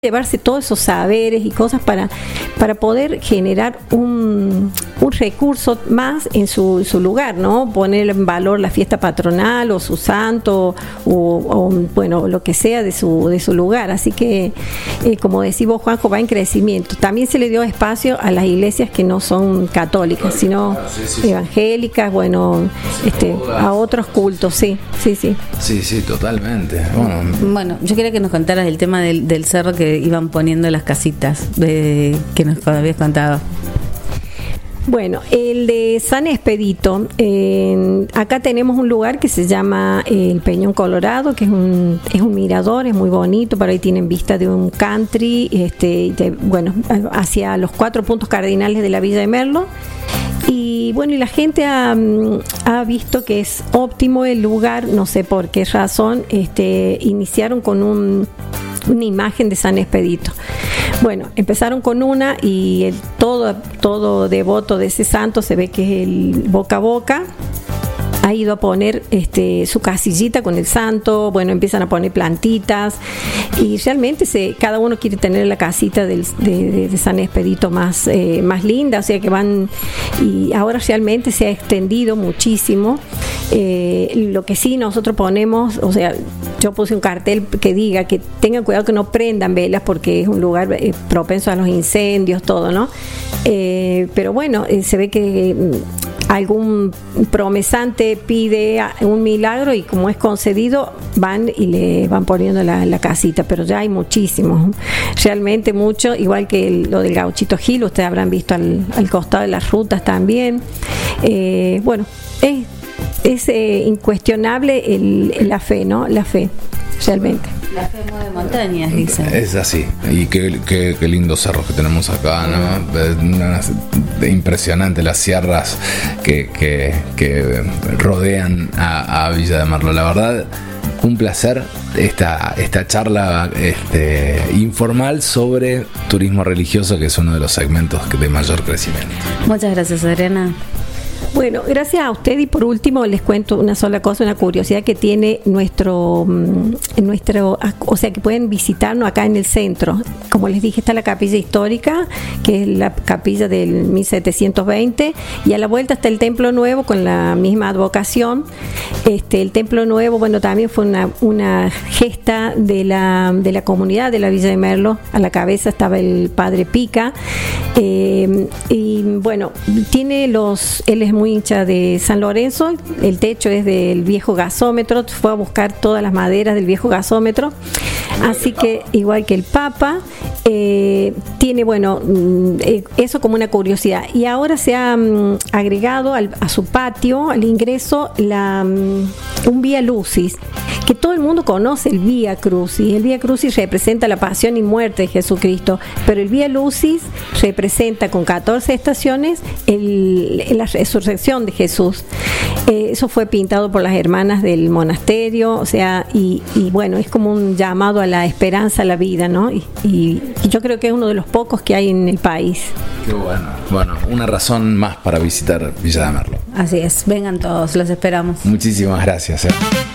llevarse todos esos saberes y cosas para poder generar un recurso más en su lugar, ¿no? Poner en valor la fiesta patronal o su santo o bueno, lo que sea de su lugar. Así que, como decís vos, Juanjo, va en crecimiento. También se le dio espacio a las iglesias que no son católicas, sino evangélicas, bueno, a otros cultos, sí. Sí, totalmente. Bueno, yo quería que nos contaras el tema del cerro que iban poniendo las casitas que nos habías contado. Bueno, el de San Expedito, acá tenemos un lugar que se llama el Peñón Colorado, que es un mirador, es muy bonito, por ahí tienen vista de un country, hacia los 4 puntos cardinales de la Villa de Merlo. Y bueno, y la gente ha visto que es óptimo el lugar, no sé por qué razón, iniciaron con una imagen de San Expedito. Bueno, empezaron con una y todo devoto de ese santo se ve que es el boca a boca. Ha ido a poner su casillita con el santo, bueno, empiezan a poner plantitas y realmente cada uno quiere tener la casita de San Expedito más linda, o sea que van, y ahora realmente se ha extendido muchísimo. Lo que sí nosotros ponemos, o sea, yo puse un cartel que diga que tengan cuidado que no prendan velas porque es un lugar propenso a los incendios, todo, ¿no? Pero bueno, se ve que algún promesante pide un milagro y como es concedido van y le van poniendo la casita, pero ya hay muchísimos, realmente mucho, igual que lo del Gauchito Gil, ustedes habrán visto al costado de las rutas también. Bueno, es incuestionable la fe, ¿no? La fe, realmente. La fe mueve montañas, dicen. Es así, y qué lindos cerros que tenemos acá, ¿no? Impresionante las sierras que rodean a Villa de Merlo. La verdad, un placer esta charla informal sobre turismo religioso, que es uno de los segmentos de mayor crecimiento. Muchas gracias, Adriana. Bueno, gracias a usted, y por último les cuento una sola cosa, una curiosidad que tiene nuestro, o sea, que pueden visitarnos acá en el centro. Como les dije, está la capilla histórica, que es la capilla del 1720, y a la vuelta está el Templo Nuevo con la misma advocación. El Templo Nuevo, bueno, también fue una gesta de la comunidad de la Villa de Merlo. A la cabeza estaba el padre Pica, y bueno, él es muy hincha de San Lorenzo. El techo es del viejo gasómetro, fue a buscar todas las maderas del viejo gasómetro, así que igual que el Papa, tiene, bueno, eso como una curiosidad. Y ahora se ha agregado a su patio, al ingreso, un Vía Lucis, que todo el mundo conoce, el Vía Crucis. El Vía Crucis representa la pasión y muerte de Jesucristo, pero el Vía Lucis representa con 14 estaciones la resurrección de Jesús. Eso fue pintado por las hermanas del monasterio, o sea, y bueno, es como un llamado a la esperanza, a la vida, ¿no? Y yo creo que es uno de los pocos que hay en el país. Qué bueno. Bueno, una razón más para visitar Villa de Merlo. Así es, vengan todos, los esperamos. Muchísimas gracias.